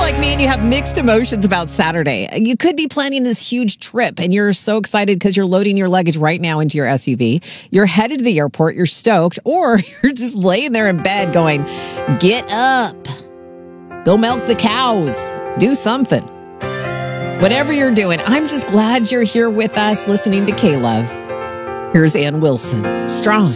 like me and you have mixed emotions about Saturday, you could be planning this huge trip and you're so excited because you're loading your luggage right now into your SUV. You're headed to the airport, you're stoked, or you're just laying there in bed going, get up, go milk the cows, do something. Whatever you're doing, I'm just glad you're here with us listening to K-Love. Here's Ann Wilson, Strong.